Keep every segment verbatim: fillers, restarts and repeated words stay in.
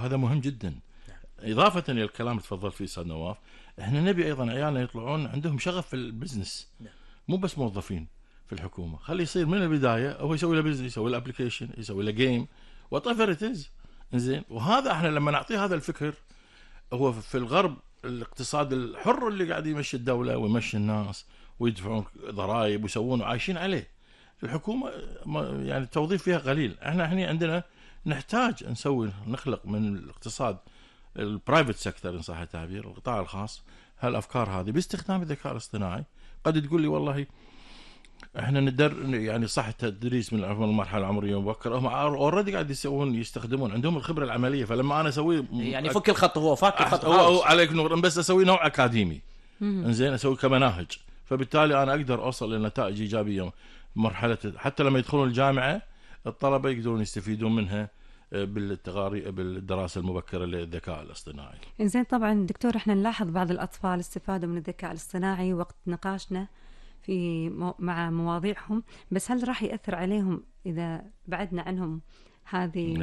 وهذا مهم جدا. إضافة إلى الكلام اللي تفضل فيه أستاذ نواف، إحنا نبي أيضا عيالنا يطلعون عندهم شغف في البزنس، مو بس موظفين في الحكومة. خلي يصير من البداية هو يسوي له بزنس، يسوي له ابلكيشن، يسوي له جيم whatever it is. إنزين، وهذا إحنا لما نعطيه هذا الفكر، هو في الغرب الاقتصاد الحر اللي قاعد يمشي الدولة ويمشي الناس ويدفعون ضرائب ويسوون وعايشين عليه. الحكومة يعني التوظيف فيها قليل. احنا هنا عندنا نحتاج نسوي نخلق من الاقتصاد البرايفت سيكتور ان صح التعبير، القطاع الخاص، هالافكار هذه باستخدام الذكاء الاصطناعي. قد تقول لي والله احنا ندر يعني صح التدريس من المرحله العمريه المبكره، هم اوريدي قاعد يسوون يستخدمون عندهم الخبره العمليه. فلما انا اسوي يعني فك الخط، هو فاك الخط هو عليك نور، بس اسوي نوع اكاديمي انزين، اسوي كمناهج، فبالتالي انا اقدر اوصل لنتائج ايجابيه مرحله. حتى لما يدخلون الجامعه الطلبه يقدرون يستفيدون منها بالتغاري بالدراسه المبكره للذكاء الاصطناعي. انزين، طبعا دكتور احنا نلاحظ بعض الاطفال استفادوا من الذكاء الاصطناعي وقت نقاشنا في مو... مع مواضيعهم، بس هل راح يأثر عليهم إذا بعدنا عنهم هذه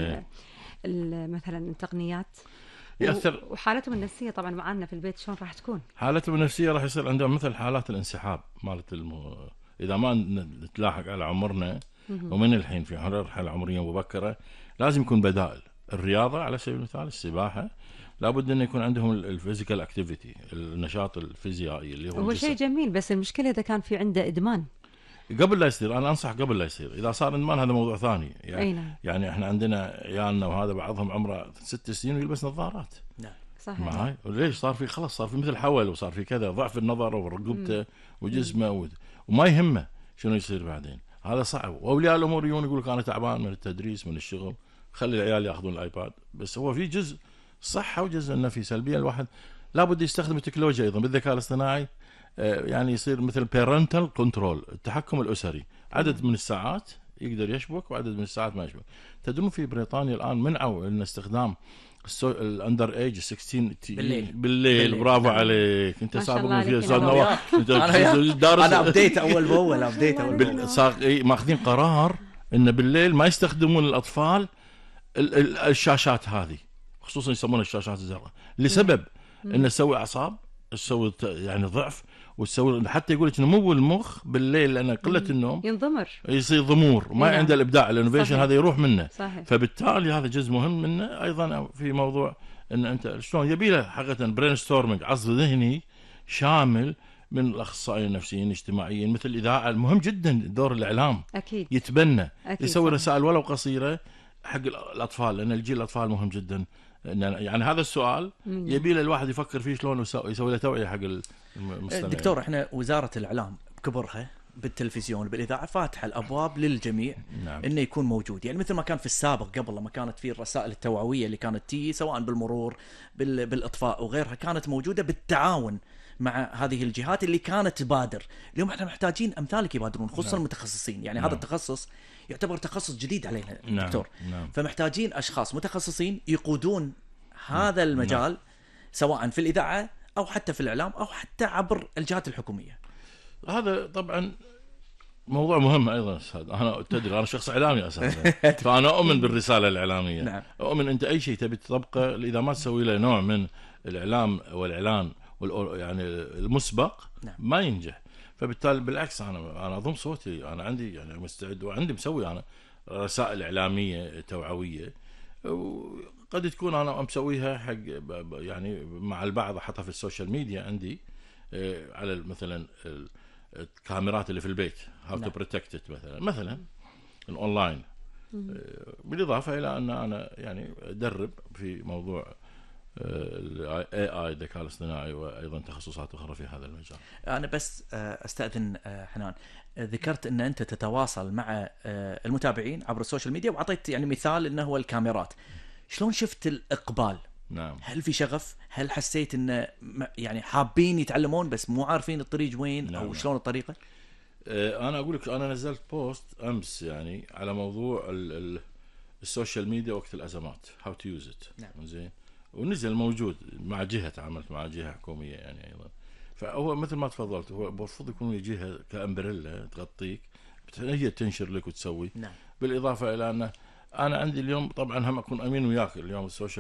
مثلا التقنيات؟ يأثر. وحالتهم النفسية طبعا معنا في البيت شلون راح تكون؟ حالتهم النفسية راح يصير عندهم مثل حالات الانسحاب مالت الم... إذا ما نتلاحق على عمرنا ومن الحين في مرحلة عمرية مبكرة لازم يكون بدائل. الرياضة على سبيل المثال، السباحة، لابد أن يكون عندهم الفيزيكال اكتيفيتي، النشاط الفيزيائي اللي هو هو شيء جميل، بس المشكلة إذا كان في عنده إدمان قبل لا يصير. أنا أنصح قبل لا يصير. إذا صار إدمان هذا موضوع ثاني يعني. أينا. يعني إحنا عندنا عيالنا وهذا بعضهم عمره ست سنين ويلبس نظارات. نعم صحيح. معاي وليش صار في خلاص صار في مثل حول، وصار في كذا ضعف النظر ورقبته وجسمه و... وما يهمه شنو يصير بعدين. هذا صعب. وأولياء الأمور يجون يقول لك أنا تعبان من التدريس من الشغل، خلي العيال يأخذون الآيباد. بس هو في جزء صحة وجزء إنه في سلبية. الواحد لابد يستخدم التكنولوجيا أيضا بالذكاء الاصطناعي، يعني يصير مثل parental control، التحكم الأسري. عدد من الساعات يقدر يشبك وعدد من الساعات ما يشبك. تدرون في بريطانيا الآن منعوا إن استخدام الاندر ايج ستاشر بالليل بالليل. برافو عليك، انت سابق فيها استاذ نواف. انا دارس انا ابديت اول باول ابديت اول باول صار ماخذين قرار ان بالليل ما يستخدمون الاطفال الشاشات هذه، خصوصا يسمونها الشاشات الزرقاء، لسبب انه تسوي اعصاب، تسوي يعني ضعف، وتسوي حتى يقول لك نمو المخ بالليل لان قله النوم ينضمر، يصير ضمور، ما عنده الابداع الانوفيشن هذا يروح منه. صحيح. فبالتالي هذا جزء مهم منه ايضا في موضوع ان انت شلون يبي له حقيقه برين ستورمينج، عصف ذهني شامل من الاخصائيين النفسيين الاجتماعيين. مثل الاذاعه مهم جدا دور الاعلام، اكيد يتبنى أكيد. يسوي صحيح. رسائل ولو قصيره حق الاطفال، لان الجيل الاطفال مهم جدا. يعني هذا السؤال يبي له الواحد يفكر فيه شلون يسوي له توعيه حق المستمعين. دكتور احنا وزاره الاعلام بكبرها بالتلفزيون بالاذاعه فاتحه الابواب للجميع. نعم. انه يكون موجود، يعني مثل ما كان في السابق قبل لما كانت في الرسائل التوعويه اللي كانت تي سواء بالمرور بالاطفاء وغيرها، كانت موجوده بالتعاون مع هذه الجهات اللي كانت تبادر. اليوم احنا محتاجين امثالك يبادرون، خصوصا نعم. المتخصصين، يعني نعم. هذا التخصص يعتبر تخصص جديد علينا نعم. دكتور نعم. فمحتاجين اشخاص متخصصين يقودون هذا نعم. المجال نعم. سواء في الاذاعه او حتى في الاعلام او حتى عبر الجهات الحكوميه. هذا طبعا موضوع مهم ايضا استاذ. انا تدري انا شخص اعلامي اساسا فانا اؤمن بالرساله الاعلاميه. نعم. اؤمن انت اي شيء تبي تطبقه اذا ما تسوي له نوع من الاعلام والاعلان يعني المسبق نعم. ما ينجح. فبالتالي بالعكس انا انا اضم صوتي، انا عندي يعني مستعد وعندي مسوي انا رسائل اعلاميه توعويه، وقد تكون انا مسويها حق يعني مع البعض احطها في السوشيال ميديا عندي على مثلا الكاميرات اللي في البيت how to protect it مثلا مثلا الاونلاين، بالاضافه الى ان انا يعني ادرب في موضوع الاي اي الذكاء الاصطناعي وايضا تخصصات اخرى في هذا المجال. انا بس استاذن حنان، ذكرت ان انت تتواصل مع المتابعين عبر السوشيال ميديا واعطيت يعني مثال انه هو الكاميرات، شلون شفت الاقبال؟ نعم. هل في شغف؟ هل حسيت ان يعني حابين يتعلمون بس مو عارفين الطريق وين؟ نعم. او شلون الطريقه؟ انا اقول لك انا نزلت بوست امس يعني على موضوع السوشيال ميديا وقت الازمات how to use it. نعم. زين، ونزل موجود مع جهه، تعاملت مع جهه حكوميه يعني ايضا. فهو مثل ما تفضلت هو المفروض يكون جهه كامبريلا تغطيك، هي تنشر لك وتسوي. نعم. بالاضافه الى ان انا عندي اليوم طبعا هم اكون امين وياك اليوم السوشيال